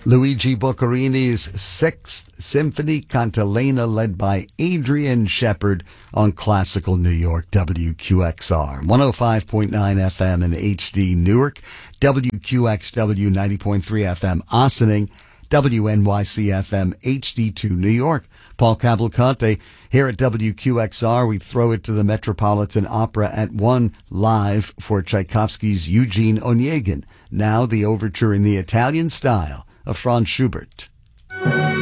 Luigi Boccherini's Sixth Symphony Cantilena, led by Adrian Shepard on Classical New York, WQXR 105.9 FM in HD Newark, WQXW 90.3 FM Ossining, WNYC FM HD2 New York. Paul Cavalcante here at WQXR. We throw it to the Metropolitan Opera at 1 live for Tchaikovsky's Eugene Onegin. Now the overture in the Italian style of Franz Schubert.